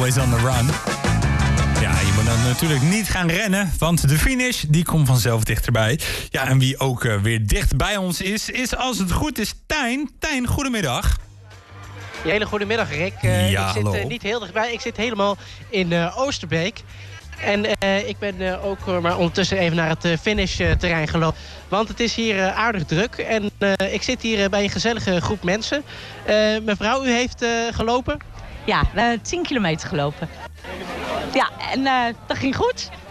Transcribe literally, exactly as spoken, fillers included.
Always on the run. Ja, je moet dan natuurlijk niet gaan rennen, want de finish die komt vanzelf dichterbij. Ja, en wie ook uh, weer dicht bij ons is, is als het goed is Tijn. Tijn, goedemiddag. Ja, hele goedemiddag, Rick. Uh, ja, ik zit uh, hallo. niet heel dichtbij, ik zit helemaal in uh, Oosterbeek. En uh, ik ben uh, ook uh, maar ondertussen even naar het uh, finishterrein gelopen. Want het is hier uh, aardig druk. En uh, ik zit hier uh, bij een gezellige groep mensen. Uh, mevrouw, u heeft uh, gelopen? Ja, we hebben tien kilometer gelopen. Ja, en uh, dat ging goed.